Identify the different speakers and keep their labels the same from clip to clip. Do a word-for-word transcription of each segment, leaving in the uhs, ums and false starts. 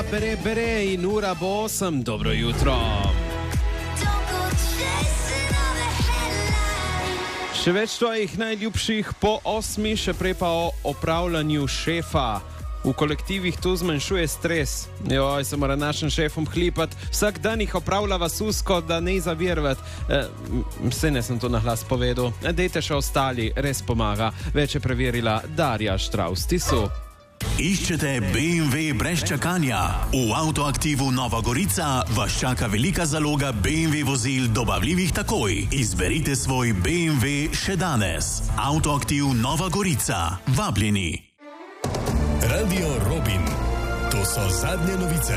Speaker 1: bere, bere in ura bo osem. Dobro jutro. Še več tvojih najljubših po osmi, še prej pa o opravljanju šefa. V kolektivih tu zmanjšuje stres. Joj, se mora našim šefom hlipati. Vsak dan jih opravlja vasusko, da ne zavirvati. E, vse ne sem to na glas povedal. Dejte še ostali, res pomaga. Več je preverila Darja Štraus-Tisu.
Speaker 2: Iščete B M W brez čakanja? V Avtoaktivu Nova Gorica vas čaka velika zaloga B M W vozil dobavljivih takoj. Izberite svoj B M W še danes. Avtoaktiv Nova Gorica. Vabljeni.
Speaker 3: Radio Robin. To so zadnje novice.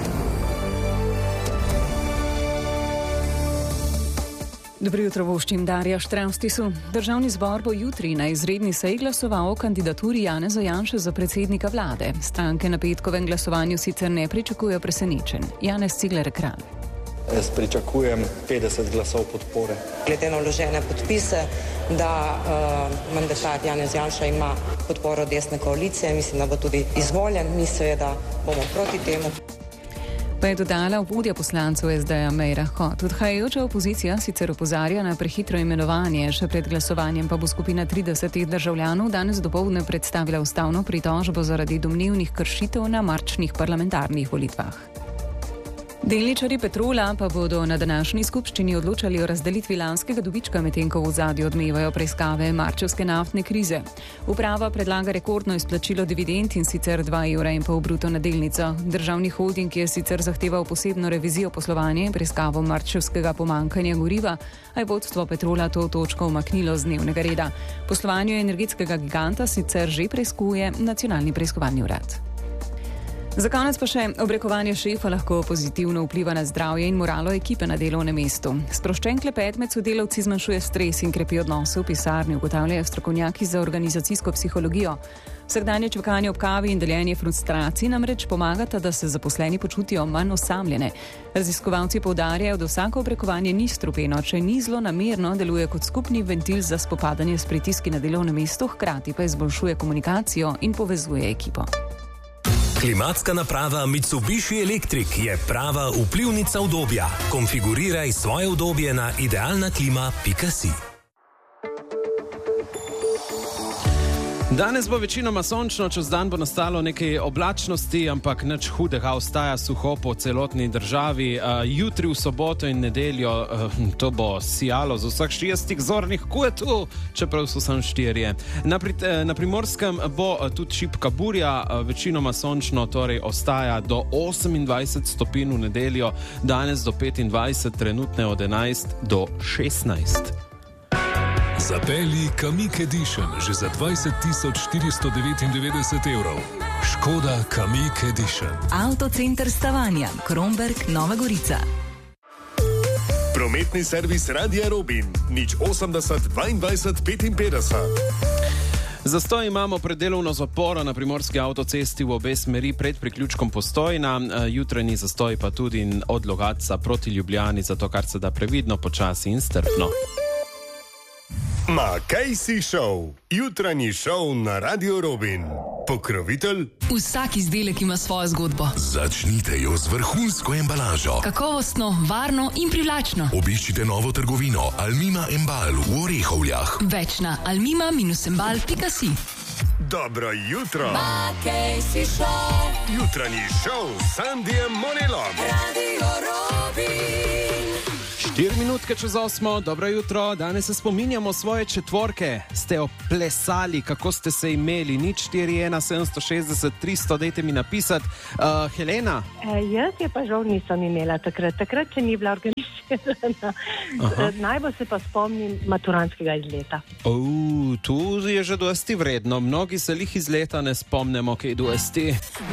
Speaker 4: Dobro jutro, voščim Darja Štraus-Tisu. Državni zbor bo jutri na izredni seji glasoval o kandidaturi Janeza Janše za predsednika vlade. Stranke na petkovem glasovanju sicer ne pričakujejo presenečenj. Janez Cigler Kralj.
Speaker 5: Jaz pričakujem petdeset glasov podpore.
Speaker 6: Glede na vložene podpise, da uh, mandatar Janez Janša ima podporo desne koalicije, mislim, da bo tudi izvoljen. Mi seveda bomo proti temu.
Speaker 4: Pa je dodala vodja poslancev S D-ja Meira Hot. Odhajajoča opozicija sicer opozarja na prehitro imenovanje, še pred glasovanjem pa bo skupina tridesetih državljanov danes dopoldne predstavila ustavno pritožbo zaradi domnevnih kršitev na marčnih parlamentarnih volitvah. Delničarji Petrola pa bodo na današnji skupščini odločali o razdelitvi lanskega dobička, medtem ko v ozadju odmevajo preiskave marčevske naftne krize. Uprava predlaga rekordno izplačilo dividend in sicer dva evra in pol bruto na delnico. Državni holding je sicer zahteval posebno revizijo poslovanja in preiskavo marčevskega pomanjkanja goriva, a je vodstvo Petrola to točko umaknilo z dnevnega reda. Poslovanje energetskega giganta sicer že preiskuje Nacionalni preiskovalni urad. Za konec pa še obrekovanje šefa lahko pozitivno vpliva na zdravje in moralo ekipe na delovnem mestu. Sproščen klepet med sodelavci zmanjšuje stres in krepi odnose v pisarni, ugotavljajo strokovnjaki za organizacijsko psihologijo. Vsakdanje čvakanje ob kavi in deljenje frustracij namreč pomagata, da se zaposleni počutijo manj osamljene. Raziskovalci poudarjajo, da vsako obrekovanje ni strupeno, če ni zlonamerno, deluje kot skupni ventil za spopadanje s pritiski na delovnem mestu, hkrati pa izboljšuje komunikacijo in povezuje ekipo.
Speaker 3: Klimatska naprava Mitsubishi Electric je prava vplivnica udobja. Konfiguriraj svoje udobje na idealna klima pika si.
Speaker 1: Danes bo večinoma sončno, čez dan bo nastalo nekaj oblačnosti, ampak nič hudega, ostaja suho po celotni državi. Uh, jutri v soboto in nedeljo uh, to bo sijalo z vseh šestih zornih kotov, čeprav so samo štirje. Na, pri, uh, na Primorskem bo uh, tudi šibka burja, uh, večinoma sončno, torej ostaja do osemindvajset stopinj v nedeljo, danes do petindvajset, trenutne od enajst do šestnajst.
Speaker 3: Zapelji Kamiq Edition že za dvajset tisoč štiristo devetindevetdeset evrov. Škoda Kamiq Edition.
Speaker 7: Avtocenter Stavanja, Kromberk, Nova Gorica.
Speaker 3: Prometni servis Radia Robin. Nič osemdeset dvaindvajset petinpetdeset.
Speaker 1: Zastoj imamo pred delovno zaporo na primorski avtocesti v obe smeri pred priključkom Postojna, jutranji zastoj pa tudi od Logatca proti Ljubljani, zato kar se da previdno, počasi in strpno.
Speaker 3: Ma kaj si šov? Jutranji šov na Radio Robin. Pokrovitelj?
Speaker 7: Vsak izdelek ima svojo zgodbo.
Speaker 3: Začnite jo z vrhunsko embalažo.
Speaker 7: Kakovostno, varno in privlačno.
Speaker 3: Obiščite novo trgovino Almima Embal v Orehovljah.
Speaker 7: Več na almima embal pika si.
Speaker 3: Dobro jutro.
Speaker 7: Ma kaj si šov?
Speaker 3: Jutranji šov s Sandijem Monelom.
Speaker 7: Radio Robin.
Speaker 1: Štiri minutke čez osmo, dobro jutro, danes se spominjamo svoje četvorke. Ste oplesali, kako ste se imeli, nič štiri ena sedemsto šestdeset tristo, dajte mi napisati. Uh, Helena?
Speaker 8: E, jaz je pa žal nisem imela takrat, takrat, če ni bila organizirana. Najbolj se pa spomnim maturanskega izleta.
Speaker 1: Uh, tu je že dosti vredno, mnogi se lih iz leta ne spomnemo, kaj dosti.